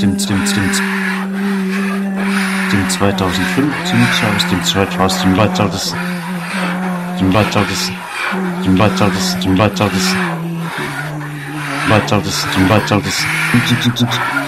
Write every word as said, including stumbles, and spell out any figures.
dem, dem, dem, dem zweitausendfünfzehn, aus dem zweitausend, dem zweitausend, dem zweitausend, dem zweitausend, dem zweitausend, dem zweitausend, dem zweitausend,